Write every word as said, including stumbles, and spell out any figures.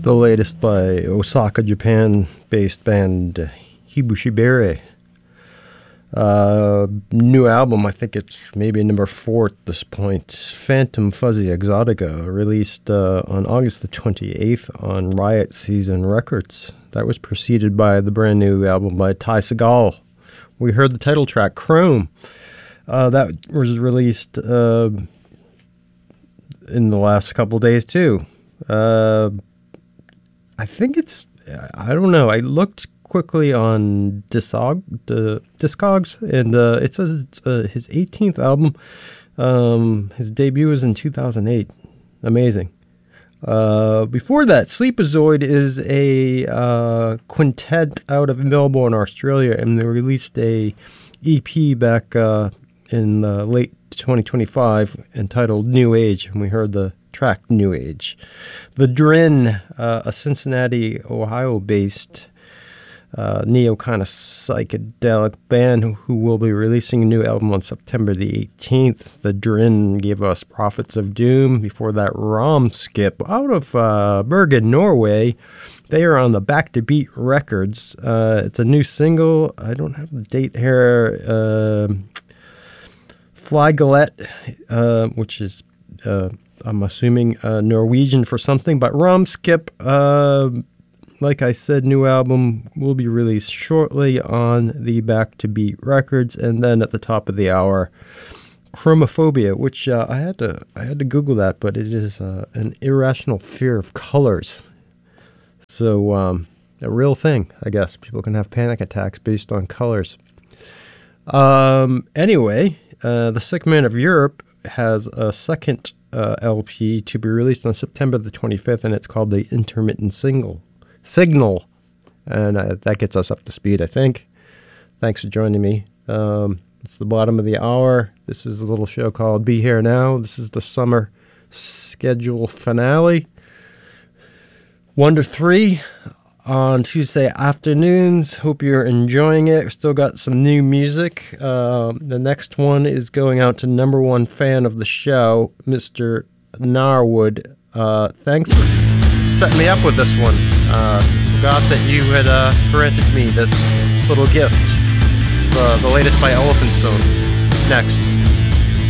The latest by Osaka, Japan-based band Hibushibere. Uh, new album, I think it's maybe number four at this point. Phantom Fuzzy Exotica, released uh, on August the twenty-eighth on Riot Season Records. That was preceded by the brand new album by Ty Segall. We heard the title track, Chrome. Uh, that was released uh, in the last couple days too. Uh, I think it's, I don't know, I looked quickly on Discog, the Discogs, and uh, it says it's uh, his eighteenth album. Um, his debut was in two thousand eight. Amazing. Uh, before that, Sleepazoid is a uh, quintet out of Melbourne, Australia, and they released a E P back uh, in uh, late twenty twenty-five entitled New Age, and we heard the track New Age. The Drin, uh, a Cincinnati, Ohio-based uh, neo kind of psychedelic band who, who will be releasing a new album on September the eighteenth. The Drin gave us Prophets of Doom. Before that, Romskip out of uh, Bergen, Norway. They are on the Back to Beat Records. Uh, it's a new single. I don't have the date here. Uh, Flygalette, uh, which is... Uh, I'm assuming uh, Norwegian for something, but Romskip, uh, like I said, new album will be released shortly on the Back to Beat Records, and then at the top of the hour, Chromophobia, which uh, I had to I had to Google that, but it is uh, an irrational fear of colors. So um, a real thing, I guess. People can have panic attacks based on colors. Um, anyway, uh, the Sick Man of Europe has a second Uh, L P to be released on September the twenty-fifth, and it's called the Intermittent Single Signal, and uh, that gets us up to speed, I think. Thanks for joining me. Um, it's the bottom of the hour. This is a little show called Be Here Now. This is the summer schedule finale. One to three on Tuesday afternoons. Hope you're enjoying it. Still got some new music. Uh, the next one is going out to number one fan of the show, Mister Narwood. Uh, thanks for setting me up with this one. Uh, forgot that you had uh, granted me this little gift. Uh, the latest by Elephant Stone. Next.